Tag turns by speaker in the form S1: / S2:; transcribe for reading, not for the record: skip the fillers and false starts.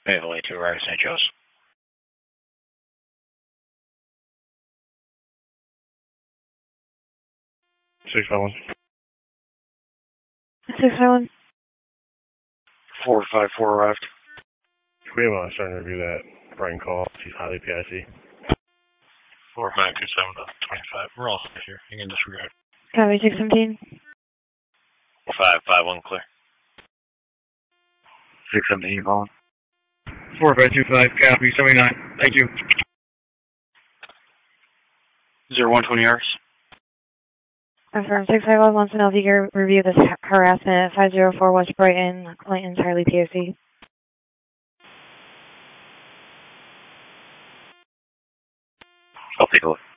S1: Maple 2, right, St. Joe's.
S2: 651.
S3: 651.
S1: 454 arrived.
S2: We have starting to review that Brian call. She's highly PIC.
S4: 4527 to 25. We're all set here. You can disregard.
S3: Copy 617.
S1: 551 clear.
S5: 617 calling.
S6: 4525, copy 79. Thank you.
S5: 0120 hours.
S3: Affirm 651 wants an LV review this harassment at 504 West Brighton, Clayton's Harley POC.
S5: I'll take a look.